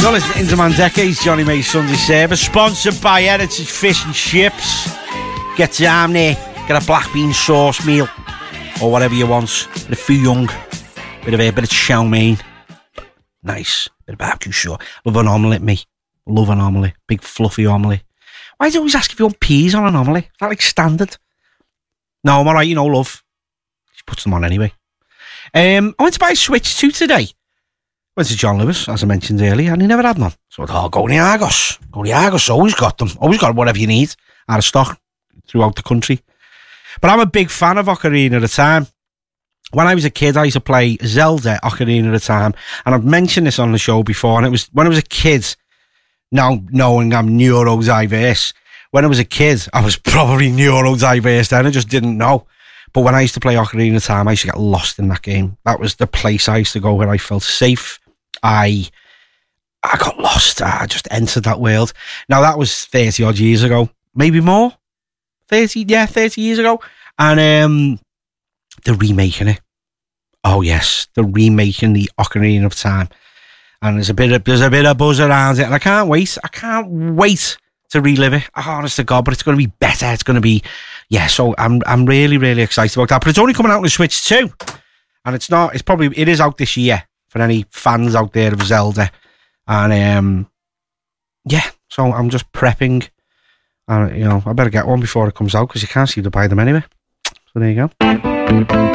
You're listening to Mandeke's Johnny May Sunday Service, sponsored by Heritage Fish and Chips. Get down there, get a black bean sauce meal, or whatever you want. Bit of fouillon, bit of chow mein. Nice, bit of barbecue sauce. Love an omelette, me. Love an omelette, big fluffy omelette. Why do you always ask if you want peas on an omelette? Is that like standard? No, I'm alright, love. She puts them on anyway. I went to buy a Switch 2 today. Went to John Lewis, as I mentioned earlier, and he never had none. So I thought, go to Argos. Go to Argos, always got them. Always got whatever you need out of stock throughout the country. But I'm a big fan of Ocarina of Time. When I was a kid, I used to play Zelda Ocarina of Time, and I've mentioned this on the show before, and it was when I was a kid, now knowing I'm neurodiverse, when I was a kid, I was probably neurodiverse then, I just didn't know. But when I used to play Ocarina of Time, I used to get lost in that game. That was the place I used to go where I felt safe. I got lost. I just entered that world. Now, that was 30 odd years ago. Maybe more? 30 years ago. And they're remaking it. Oh, yes. They're remaking the Ocarina of Time. And there's a bit of buzz around it. And I can't wait. I can't wait to relive it. Honest to God, but it's going to be better. It's going to be... Yeah, so I'm really, really excited about that. But it's only coming out on the Switch 2. And it is out this year for any fans out there of Zelda. And, yeah, so I'm just prepping. And, I better get one before it comes out because you can't seem to buy them anyway. So there you go.